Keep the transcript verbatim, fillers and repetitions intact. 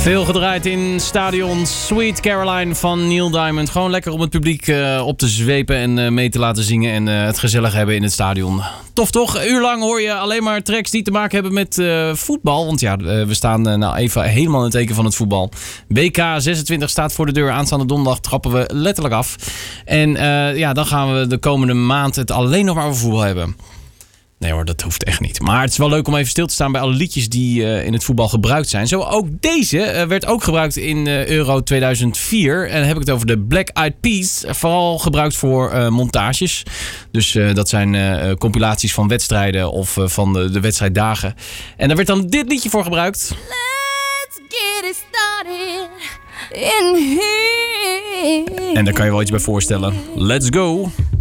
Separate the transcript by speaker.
Speaker 1: Veel gedraaid in stadion Sweet Caroline van Neil Diamond. Gewoon lekker om het publiek uh, op te zwepen en uh, mee te laten zingen en uh, het gezellig hebben in het stadion. Tof toch? Een uur lang hoor je alleen maar tracks die te maken hebben met uh, voetbal. Want ja, uh, we staan uh, nou even helemaal in het teken van het voetbal. W K zesentwintig staat voor de deur. Aanstaande donderdag trappen we letterlijk af. En uh, ja, dan gaan we de komende maand het alleen nog maar over voetbal hebben. Nee hoor, dat hoeft echt niet. Maar het is wel leuk om even stil te staan bij alle liedjes die uh, in het voetbal gebruikt zijn. Zo ook deze uh, werd ook gebruikt in uh, Euro tweeduizend vier. En dan heb ik het over de Black Eyed Peas. Vooral gebruikt voor uh, montages. Dus uh, dat zijn uh, compilaties van wedstrijden of uh, van de, de wedstrijddagen. En daar werd dan dit liedje voor gebruikt.
Speaker 2: Let's get it started in here.
Speaker 1: En daar kan je wel iets bij voorstellen. Let's go!